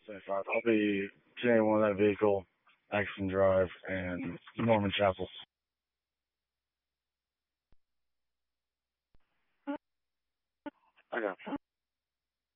75. I'll be getting one of that vehicle, Axon Drive, and Norman Chapel. I got